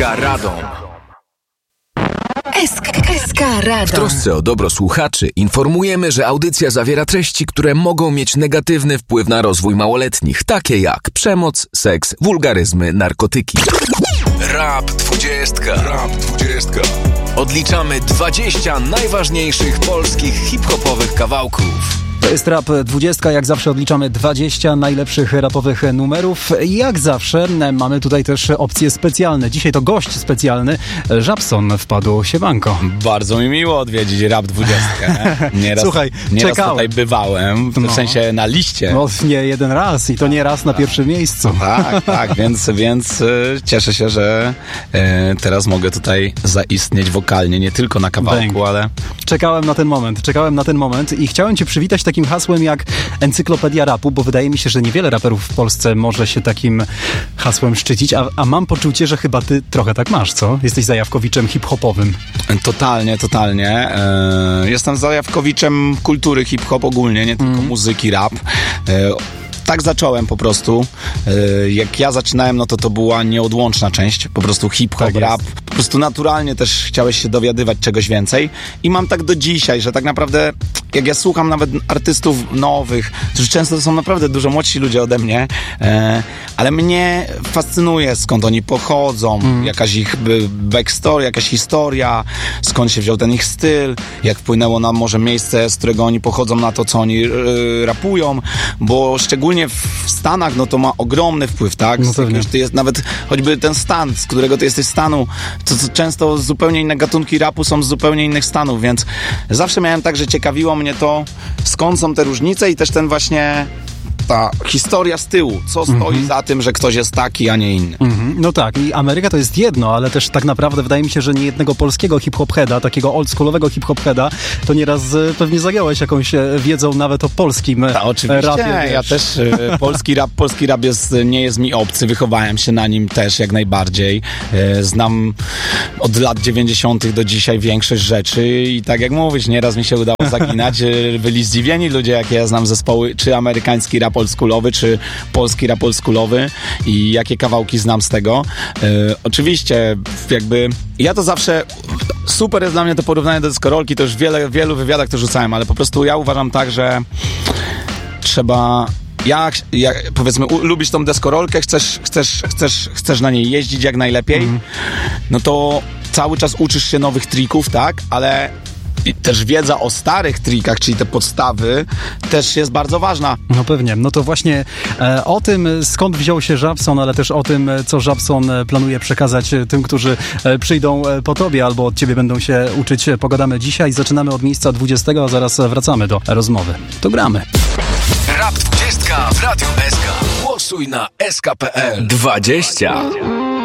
Radom. SK Radom. W trosce o dobro słuchaczy informujemy, że audycja zawiera treści, które mogą mieć negatywny wpływ na rozwój małoletnich, takie jak przemoc, seks, wulgaryzmy, narkotyki. Rap 20. Odliczamy 20 najważniejszych polskich hip-hopowych kawałków. To jest Rap 20, jak zawsze odliczamy 20 najlepszych rapowych numerów. Jak zawsze mamy tutaj też opcje specjalne. Dzisiaj to gość specjalny, Żabson wpadł. Siemanko. Bardzo mi miło odwiedzić Rap 20. Nieraz, Słuchaj, nieraz czekałem. tutaj bywałem, w sensie na liście. No nie jeden raz i to nie raz na pierwszym miejscu. Tak, więc cieszę się, że teraz mogę tutaj zaistnieć wokalnie, nie tylko na kawałku, ale... Czekałem na ten moment i chciałem cię przywitać takim hasłem jak Encyklopedia Rapu, bo wydaje mi się, że niewiele raperów w Polsce może się takim hasłem szczycić, a mam poczucie, że chyba ty trochę tak masz, co? Jesteś zajawkowiczem hip-hopowym. Totalnie. Jestem zajawkowiczem kultury hip-hop ogólnie, nie tylko muzyki, rap. Tak zacząłem po prostu. Jak ja zaczynałem, no to była nieodłączna część. Po prostu hip-hop, tak rap. Po prostu naturalnie też chciałeś się dowiadywać czegoś więcej. I mam tak do dzisiaj, że tak naprawdę jak ja słucham nawet artystów nowych, którzy często to są naprawdę dużo młodsi ludzie ode mnie, ale mnie fascynuje, skąd oni pochodzą, jakaś ich backstory, jakaś historia, skąd się wziął ten ich styl, jak wpłynęło na może miejsce, z którego oni pochodzą, na to, co oni rapują, bo szczególnie w Stanach, no to ma ogromny wpływ, tak? No pewnie. To jest nawet choćby ten stan, z którego ty jesteś stanu, to często zupełnie inne gatunki rapu są z zupełnie innych stanów, więc zawsze miałem tak, że ciekawiło mnie to, skąd są te różnice i też ten właśnie ta historia z tyłu, co stoi za tym, że ktoś jest taki, a nie inny. No tak, i Ameryka to jest jedno, ale też tak naprawdę wydaje mi się, że nie jednego polskiego hip-hop-heada, takiego oldschoolowego hip-hop-heada, to nieraz pewnie zagiąłeś jakąś wiedzą nawet o polskim oczywiście, rapie. ja też polski rap nie jest mi obcy, wychowałem się na nim też jak najbardziej. Znam od lat 90. do dzisiaj większość rzeczy i tak jak mówisz, nieraz mi się udało zaginać. Byli zdziwieni ludzie, jakie ja znam zespoły, czy amerykański rap oldschoolowy, czy polski rap oldschoolowy i jakie kawałki znam z tego. Oczywiście jakby ja to zawsze super jest dla mnie to porównanie do deskorolki, to już w wielu wywiadach to rzucałem, ale po prostu ja uważam tak, że trzeba jak powiedzmy lubisz tą deskorolkę, chcesz na niej jeździć jak najlepiej, no to cały czas uczysz się nowych trików, tak, ale i też wiedza o starych trikach, czyli te podstawy, też jest bardzo ważna. No pewnie. No to właśnie o tym, skąd wziął się Żabson, ale też o tym, co Żabson planuje przekazać tym, którzy przyjdą po tobie albo od ciebie będą się uczyć, pogadamy dzisiaj. Zaczynamy od miejsca 20, a zaraz wracamy do rozmowy. To gramy. Rap 20 w Radiu SK. Głosuj na sk.pl. 20.